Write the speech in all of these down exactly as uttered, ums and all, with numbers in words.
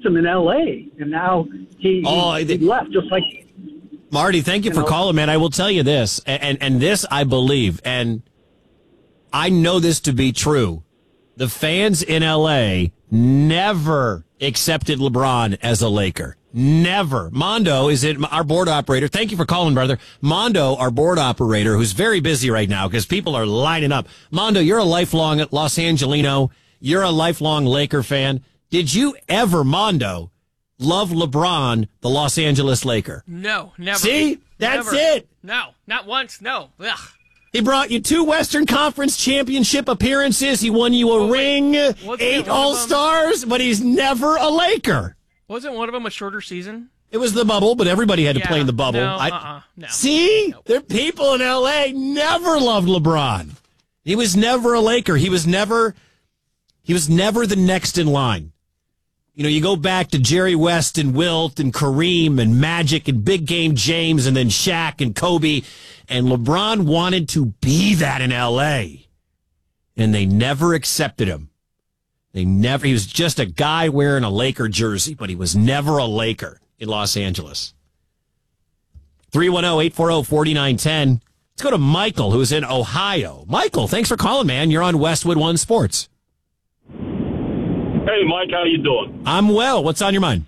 him in L A, and now he, oh, he, he left just like. Marty, thank you, you for know. calling, man. I will tell you this, and, and and this I believe, and I know this to be true. The fans in L A never accepted LeBron as a Laker. Never. Mondo is it, our board operator. Thank you for calling, brother. Mondo, our board operator, who's very busy right now because people are lining up. Mondo, you're a lifelong Los Angelino. You're a lifelong Laker fan. Did you ever, Mondo, love LeBron, the Los Angeles Laker? No, never. See? That's never. it. No, not once. No. Ugh. He brought you two Western Conference championship appearances. He won you a well, ring, wait, eight All-Stars, but he's never a Laker. Wasn't one of them a shorter season? It was the bubble, but everybody had to yeah, play in the bubble. No, I, uh-uh, no. See? Nope. There people in L A never loved LeBron. He was never a Laker. He was never he was never the next in line. You know, you go back to Jerry West and Wilt and Kareem and Magic and Big Game James and then Shaq and Kobe. And LeBron wanted to be that in L A. And they never accepted him. They never, he was just a guy wearing a Laker jersey, but he was never a Laker in Los Angeles. three one zero, eight four zero, four nine one zero. Let's go to Michael, who's in Ohio. Michael, thanks for calling, man. You're on Westwood One Sports. Hey, Mike, how you doing? I'm well. What's on your mind?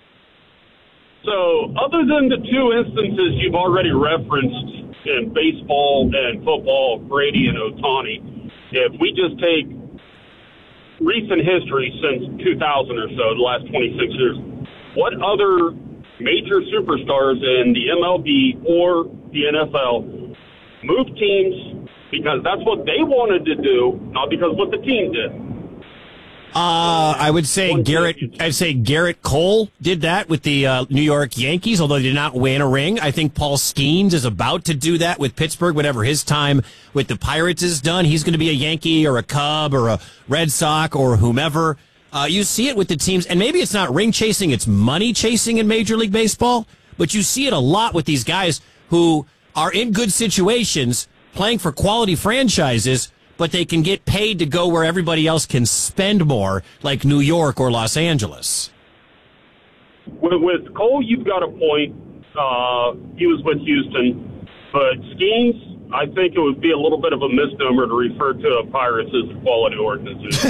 So, other than the two instances you've already referenced in baseball and football, Brady and Ohtani, if we just take recent history since two thousand or so, the last twenty-six years, what other major superstars in the M L B or the N F L moved teams because that's what they wanted to do, not because what the team did? Uh, I would say Garrett. I'd say Garrett Cole did that with the uh, New York Yankees, although they did not win a ring. I think Paul Skeens is about to do that with Pittsburgh. Whenever his time with the Pirates is done, he's going to be a Yankee or a Cub or a Red Sox or whomever. Uh, you see it with the teams, and maybe it's not ring chasing; it's money chasing in Major League Baseball. But you see it a lot with these guys who are in good situations, playing for quality franchises, but they can get paid to go where everybody else can spend more, like New York or Los Angeles. With, with Cole, you've got a point. Uh, he was with Houston. But Skeens, I think it would be a little bit of a misnomer to refer to a Pirates as a quality organization.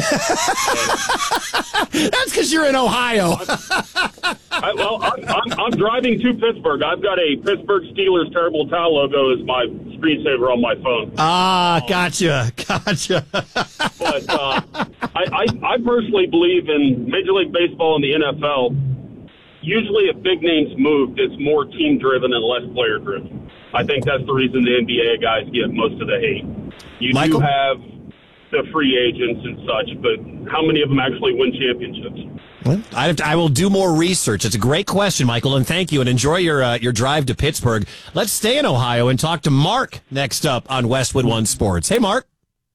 That's because you're in Ohio. I, well, I'm, I'm, I'm driving to Pittsburgh. I've got a Pittsburgh Steelers terrible towel logo as my screensaver on my phone. Ah, gotcha, gotcha. But uh, I, I, I personally believe in Major League Baseball and the N F L. Usually if big names moved, it's more team-driven and less player-driven. I think that's the reason the N B A guys get most of the hate. You Michael? do have the free agents and such, but how many of them actually win championships? Well, I, have to, I will do more research. It's a great question, Michael, and thank you, and enjoy your uh, your drive to Pittsburgh. Let's stay in Ohio and talk to Mark next up on Westwood One Sports. Hey, Mark.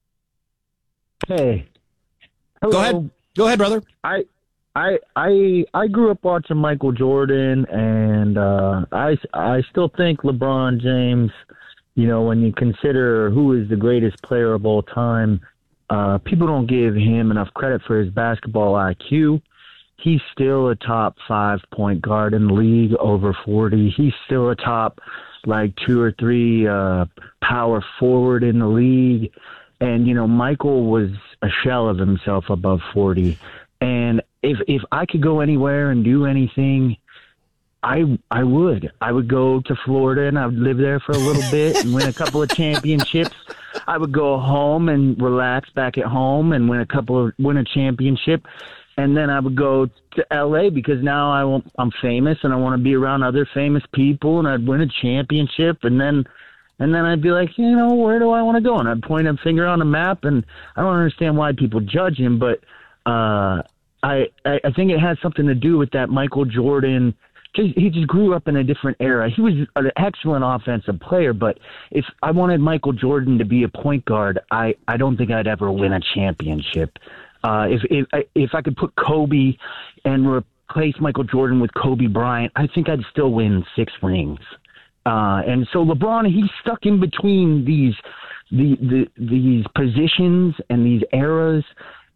Hey. Hello. Go ahead. Go ahead, brother. I I I I grew up watching Michael Jordan, and uh, I I still think LeBron James. You know, when you consider who is the greatest player of all time, uh, people don't give him enough credit for his basketball I Q. He's still a top five point guard in the league, over forty. He's still a top, like, two or three uh, power forward in the league. And, you know, Michael was a shell of himself above forty. And if if I could go anywhere and do anything, I I would. I would go to Florida and I would live there for a little bit and win a couple of championships. I would go home and relax back at home and win a couple of win a championship. And then I would go to L A because now I want, I'm famous and I want to be around other famous people, and I'd win a championship. And then and then I'd be like, you know, where do I want to go? And I'd point a finger on a map, and I don't understand why people judge him, but uh, I, I think it has something to do with that Michael Jordan. Just, he just grew up in a different era. He was an excellent offensive player, but if I wanted Michael Jordan to be a point guard, I, I don't think I'd ever win a championship. Uh, if if if I could put Kobe and replace Michael Jordan with Kobe Bryant, I think I'd still win six rings. Uh, and so LeBron, he's stuck in between these the, the these positions and these eras,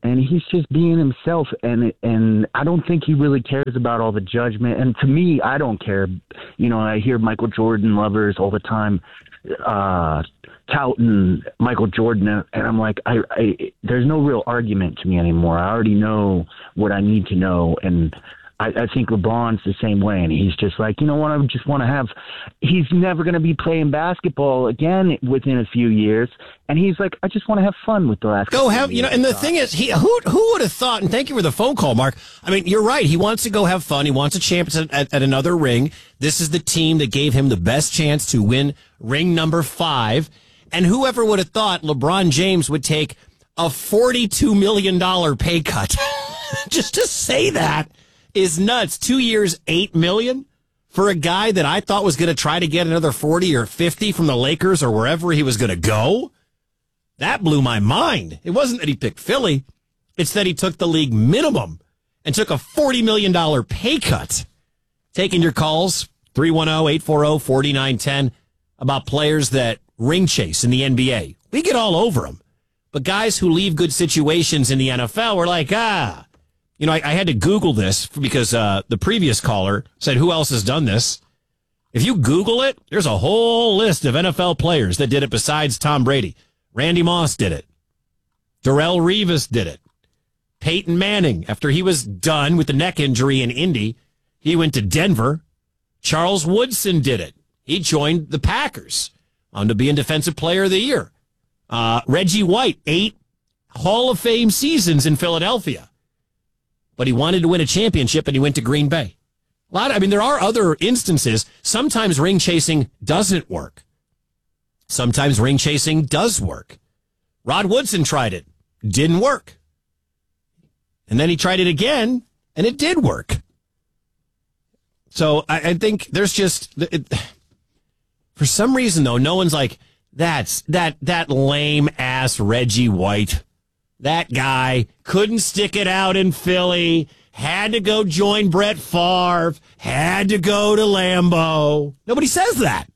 and he's just being himself. And and I don't think he really cares about all the judgment. And to me, I don't care. You know, I hear Michael Jordan lovers all the time uh, touting Michael Jordan, and I'm like, I, I there's no real argument to me anymore. I already know what I need to know, and I, I think LeBron's the same way, and he's just like, you know what, I just want to have – he's never going to be playing basketball again within a few years, and he's like, I just want to have fun with the last Go have – you know, and the thing is, he who who would have thought – and thank you for the phone call, Mark. I mean, you're right. He wants to go have fun. He wants a chance at, at, at another ring. This is the team that gave him the best chance to win ring number five, and whoever would have thought LeBron James would take a forty-two million dollars pay cut just to say that is nuts. Two years, eight million for a guy that I thought was going to try to get another forty or fifty from the Lakers or wherever he was going to go. That blew my mind. It wasn't that he picked Philly. It's that he took the league minimum and took a forty million dollars pay cut. Taking your calls, three one zero, eight four zero, four nine one zero about players that ring chase in the N B A. We get all over them. But guys who leave good situations in the N F L, we're like, ah. You know, I, I had to Google this because uh, the previous caller said, who else has done this? If you Google it, there's a whole list of N F L players that did it besides Tom Brady. Randy Moss did it. Darrelle Revis did it. Peyton Manning, after he was done with the neck injury in Indy, he went to Denver. Charles Woodson did it. He joined the Packers on to being Defensive Player of the Year. Uh, Reggie White, eight Hall of Fame seasons in Philadelphia. But he wanted to win a championship, and he went to Green Bay. A lot of, I mean, there are other instances. Sometimes ring chasing doesn't work. Sometimes ring chasing does work. Rod Woodson tried it. Didn't work. And then he tried it again, and it did work. So I, I think there's just... It, for some reason, though, no one's like, that's that that lame-ass Reggie White. That guy couldn't stick it out in Philly, had to go join Brett Favre, had to go to Lambeau. Nobody says that.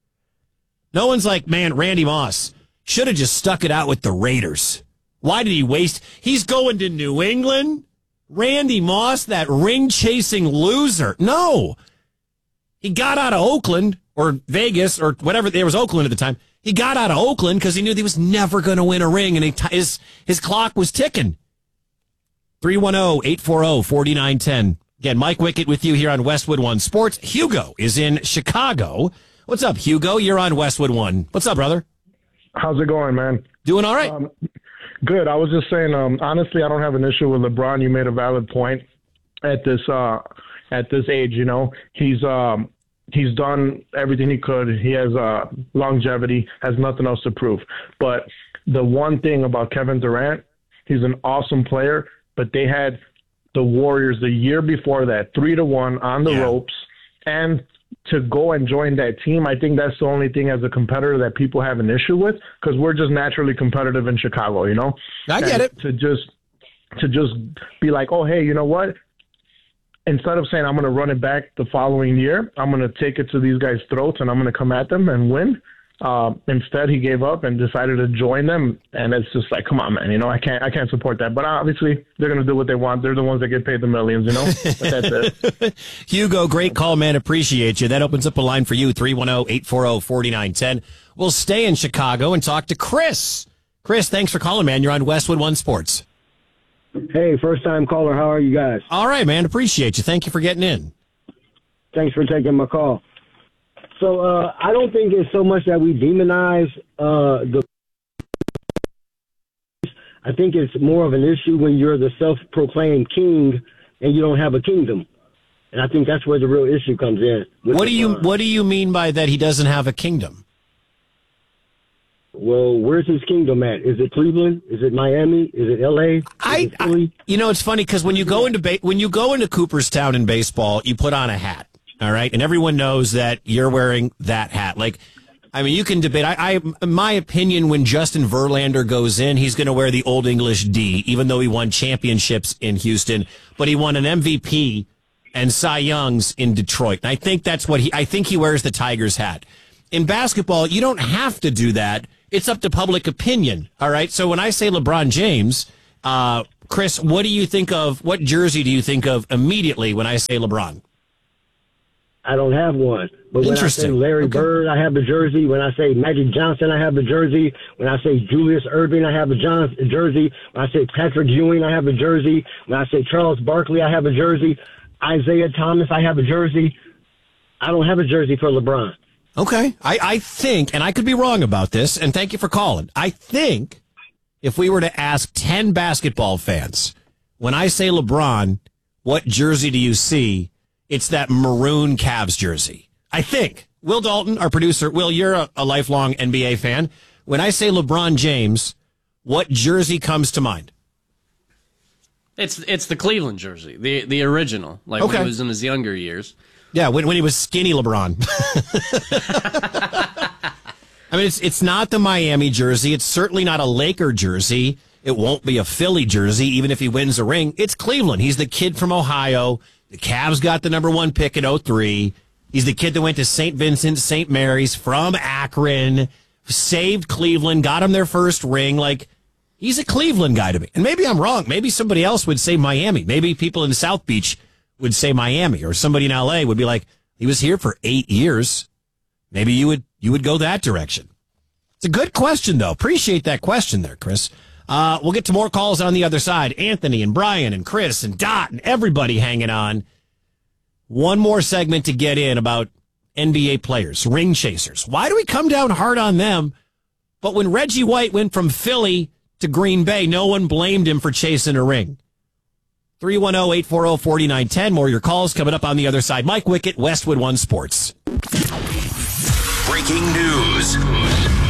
No one's like, man, Randy Moss should have just stuck it out with the Raiders. Why did he waste? He's going to New England? Randy Moss, that ring-chasing loser. No. He got out of Oakland or Vegas or whatever. There was Oakland at the time. He got out of Oakland because he knew he was never going to win a ring, and he t- his, his clock was ticking. three one zero, eight four zero, four nine one zero. Again, Mike Wickett with you here on Westwood One Sports. Hugo is in Chicago. What's up, Hugo? You're on Westwood One. What's up, brother? How's it going, man? Doing all right. Um, good. I was just saying, um, honestly, I don't have an issue with LeBron. You made a valid point at this uh, at this age. You know, he's um, he's done everything he could. He has uh, longevity, has nothing else to prove. But the one thing about Kevin Durant, he's an awesome player, but they had the Warriors the year before that, three to one on the yeah. ropes, and to go and join that team, I think that's the only thing as a competitor that people have an issue with, because we're just naturally competitive in Chicago, you know? I get and it. To just to just be like, oh, hey, you know what? Instead of saying I'm going to run it back the following year, I'm going to take it to these guys' throats and I'm going to come at them and win. Uh, instead, he gave up and decided to join them, and it's just like, come on, man, you know, I can't, I can't support that. But obviously, they're going to do what they want. They're the ones that get paid the millions, you know. But that's it. Hugo, great call, man. Appreciate you. That opens up a line for you, three one zero, eight four zero, four nine one zero. We'll stay in Chicago and talk to Chris. Chris, thanks for calling, man. You're on Westwood One Sports. Hey, first time caller. How are you guys? All right, man. Appreciate you. Thank you for getting in. Thanks for taking my call. So uh, I don't think it's so much that we demonize uh, the. I think it's more of an issue when you're the self-proclaimed king and you don't have a kingdom, and I think that's where the real issue comes in. What do you What do you mean by that? He doesn't have a kingdom? Well, where's his kingdom at? Is it Cleveland? Is it Miami? Is it L A? Is I, it Philly? I, you know, it's funny because when you go into ba- when you go into Cooperstown in baseball, you put on a hat. All right. And everyone knows that you're wearing that hat. Like, I mean, you can debate. I, I, in my opinion, when Justin Verlander goes in, he's going to wear the Old English D, even though he won championships in Houston, but he won an M V P and Cy Youngs in Detroit. And I think that's what he, I think he wears the Tigers hat. In basketball, you don't have to do that. It's up to public opinion. All right. So when I say LeBron James, uh, Chris, what do you think of, what jersey do you think of immediately when I say LeBron? I don't have one. But when I say Interesting. Larry Okay. Bird, I have the jersey. When I say Magic Johnson, I have the jersey. When I say Julius Erving, I have the John- jersey. When I say Patrick Ewing, I have the jersey. When I say Charles Barkley, I have a jersey. Isaiah Thomas, I have a jersey. I don't have a jersey for LeBron. Okay. I, I think, and I could be wrong about this, and thank you for calling. I think if we were to ask ten basketball fans, when I say LeBron, what jersey do you see? It's that maroon Cavs jersey. I think. Will Dalton, our producer, Will, you're a, a lifelong N B A fan. When I say LeBron James, what jersey comes to mind? It's it's the Cleveland jersey, the the original, like Okay. when he was in his younger years. Yeah, when, when he was skinny LeBron. I mean, it's it's not the Miami jersey. It's certainly not a Laker jersey. It won't be a Philly jersey, even if he wins a ring. It's Cleveland. He's the kid from Ohio. The Cavs got the number one pick in oh three. He's the kid that went to Saint Vincent, Saint Mary's from Akron, saved Cleveland, got him their first ring. Like, he's a Cleveland guy to me. And maybe I'm wrong. Maybe somebody else would say Miami. Maybe people in South Beach would say Miami, or somebody in L A would be like, he was here for eight years. Maybe you would you would go that direction. It's a good question, though. Appreciate that question there, Chris. Uh, we'll get to more calls on the other side. Anthony and Brian and Chris and Dot and everybody hanging on. One more segment to get in about N B A players, ring chasers. Why do we come down hard on them? But when Reggie White went from Philly to Green Bay, no one blamed him for chasing a ring. three one zero, eight four zero, four nine one zero. More of your calls coming up on the other side. Mike Wickett, Westwood One Sports. Breaking news.